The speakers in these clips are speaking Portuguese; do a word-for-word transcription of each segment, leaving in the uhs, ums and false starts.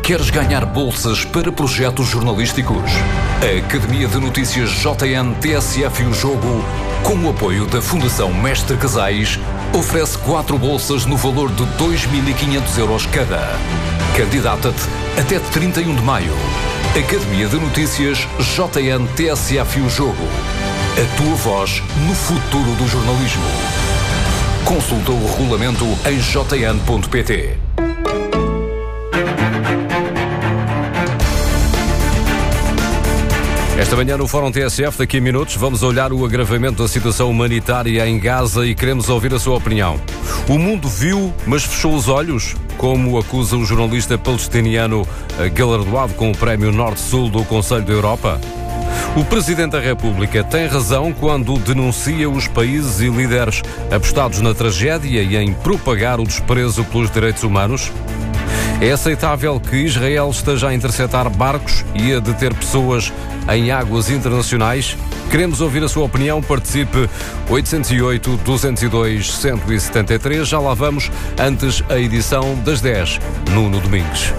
Queres ganhar bolsas para projetos jornalísticos? A Academia de Notícias J N T S F e o Jogo, com o apoio da Fundação Mestre Casais, oferece quatro bolsas no valor de dois mil e quinhentos euros cada. Candidata-te até trinta e um de maio. Academia de Notícias J N T S F e o Jogo. A tua voz no futuro do jornalismo. Consulta o regulamento em j n ponto p t. Esta manhã no Fórum T S F, daqui a minutos, vamos olhar o agravamento da situação humanitária em Gaza e queremos ouvir a sua opinião. O mundo viu, mas fechou os olhos, como acusa o jornalista palestiniano galardoado com o Prémio Norte-Sul do Conselho da Europa? O Presidente da República tem razão quando denuncia os países e líderes apostados na tragédia e em propagar o desprezo pelos direitos humanos? É aceitável que Israel esteja a interceptar barcos e a deter pessoas em águas internacionais? Queremos ouvir a sua opinião. Participe oito zero oito, dois zero dois, um sete três. Já lá vamos. Antes, a edição das dez. Nuno Domingues.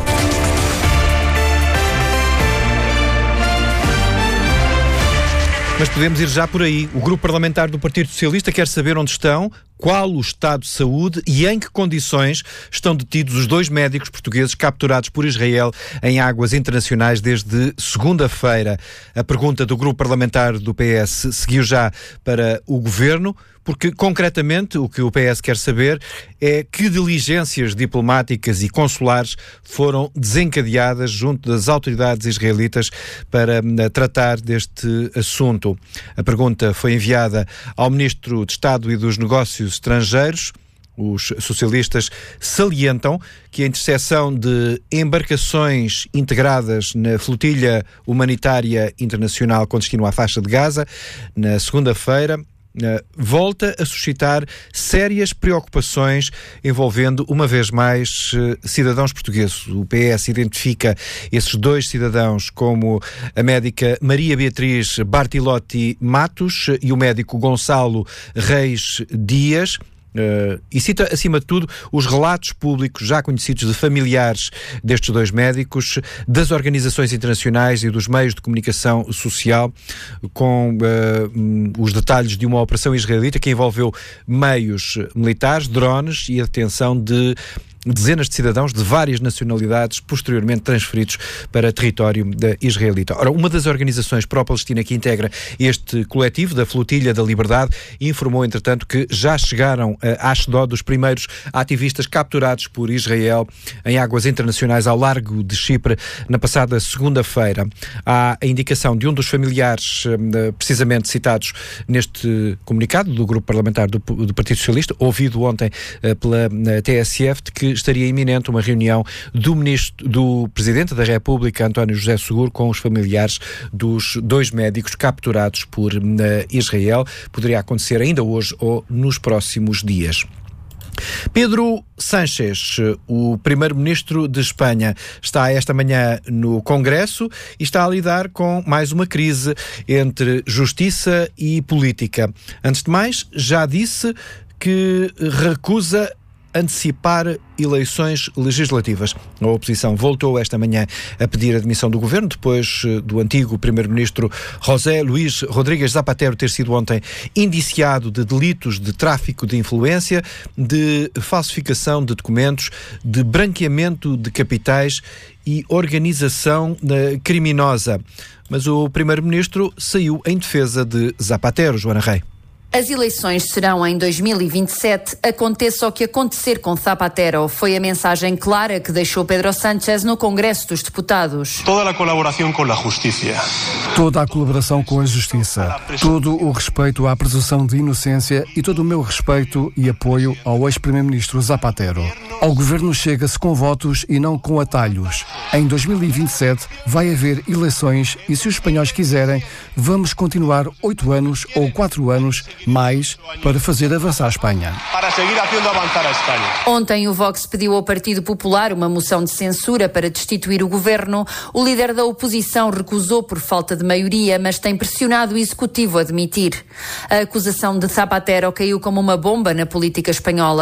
Mas podemos ir já por aí. O Grupo Parlamentar do Partido Socialista quer saber onde estão, qual o estado de saúde e em que condições estão detidos os dois médicos portugueses capturados por Israel em águas internacionais desde segunda-feira. A pergunta do Grupo Parlamentar do P S seguiu já para o Governo, porque, concretamente, o que o P S quer saber é que diligências diplomáticas e consulares foram desencadeadas junto das autoridades israelitas para uh, tratar deste assunto. A pergunta foi enviada ao Ministro de Estado e dos Negócios Estrangeiros. Os socialistas salientam que a interseção de embarcações integradas na flotilha humanitária internacional com destino à faixa de Gaza, na segunda-feira, Uh, volta a suscitar sérias preocupações envolvendo, uma vez mais, uh, cidadãos portugueses. O P S identifica esses dois cidadãos como a médica Maria Beatriz Bartilotti Matos e o médico Gonçalo Reis Dias. Uh, e cita, acima de tudo, os relatos públicos já conhecidos de familiares destes dois médicos, das organizações internacionais e dos meios de comunicação social, com uh, os detalhes de uma operação israelita que envolveu meios militares, drones e a detenção de dezenas de cidadãos de várias nacionalidades posteriormente transferidos para território da israelita. Ora, uma das organizações pró-Palestina que integra este coletivo, da Flotilha da Liberdade, informou, entretanto, que já chegaram a Ashdod os primeiros ativistas capturados por Israel em águas internacionais ao largo de Chipre na passada segunda-feira. Há a indicação de um dos familiares precisamente citados neste comunicado do Grupo Parlamentar do, do Partido Socialista, ouvido ontem pela T S F, de que estaria iminente uma reunião do ministro, do Presidente da República, António José Seguro, com os familiares dos dois médicos capturados por uh, Israel. Poderia acontecer ainda hoje ou nos próximos dias. Pedro Sánchez, o primeiro-ministro de Espanha, está esta manhã no Congresso e está a lidar com mais uma crise entre justiça e política. Antes de mais, já disse que recusa antecipar eleições legislativas. A oposição voltou esta manhã a pedir a demissão do governo, depois do antigo primeiro-ministro José Luís Rodríguez Zapatero ter sido ontem indiciado de delitos de tráfico de influência, de falsificação de documentos, de branqueamento de capitais e organização criminosa. Mas o primeiro-ministro saiu em defesa de Zapatero, Joana Rei. As eleições serão em dois mil e vinte e sete, aconteça o que acontecer com Zapatero. Foi a mensagem clara que deixou Pedro Sánchez no Congresso dos Deputados. Toda a colaboração com a justiça. Toda a colaboração com a justiça. Todo o respeito à presunção de inocência e todo o meu respeito e apoio ao ex-primeiro-ministro Zapatero. Ao governo chega-se com votos e não com atalhos. Em dois mil e vinte e sete vai haver eleições e, se os espanhóis quiserem, vamos continuar oito anos ou quatro anos mais para fazer avançar a Espanha. Para seguir fazendo avançar a Espanha. Ontem o Vox pediu ao Partido Popular uma moção de censura para destituir o governo. O líder da oposição recusou por falta de maioria, mas tem pressionado o Executivo a demitir. A acusação de Zapatero caiu como uma bomba na política espanhola.